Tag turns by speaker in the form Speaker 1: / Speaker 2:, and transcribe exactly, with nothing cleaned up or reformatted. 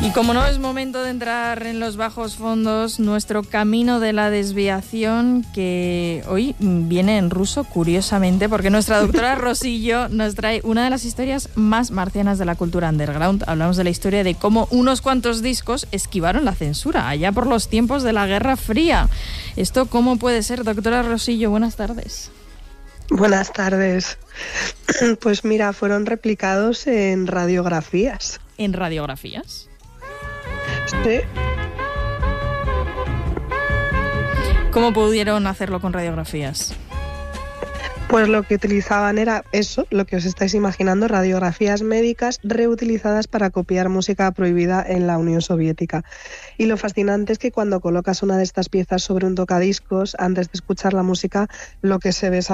Speaker 1: Y como no es momento de entrar en los bajos fondos, nuestro camino de la desviación, que hoy viene en ruso, curiosamente, porque nuestra doctora Rosillo nos trae una de las historias más marcianas de la cultura underground. Hablamos de la historia de cómo unos cuantos discos esquivaron la censura, allá por los tiempos de la Guerra Fría. ¿Esto cómo puede ser, doctora Rosillo? Buenas tardes.
Speaker 2: Buenas tardes. Pues mira, fueron replicados en radiografías.
Speaker 1: ¿En radiografías?
Speaker 2: Sí.
Speaker 1: ¿Cómo pudieron hacerlo con radiografías?
Speaker 2: Pues lo que utilizaban era eso, lo que os estáis imaginando, radiografías médicas reutilizadas para copiar música prohibida en la Unión Soviética. Y lo fascinante es que cuando colocas una de estas piezas sobre un tocadiscos, antes de escuchar la música, lo que se ve es